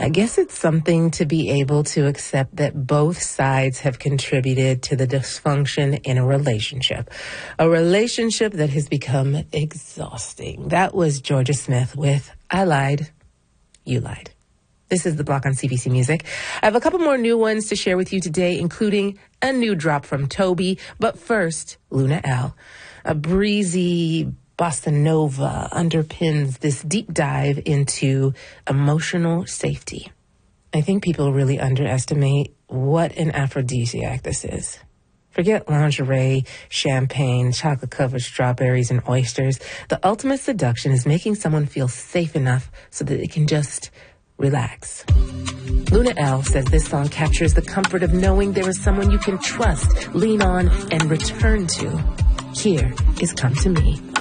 I guess it's something to be able to accept that both sides have contributed to the dysfunction in a relationship that has become exhausting. That was Georgia Smith with I Lied, You Lied. This is The Block on CBC Music. I have a couple more new ones to share with you today, including a new drop from Toby. But first, Luna L. A breezy bossa nova underpins this deep dive into emotional safety. I think people really underestimate what an aphrodisiac this is. Forget lingerie, champagne, chocolate-covered strawberries, and oysters. The ultimate seduction is making someone feel safe enough so that they can just relax. Luna L says this song captures the comfort of knowing there is someone you can trust, lean on, and return to. Here is Come to Me.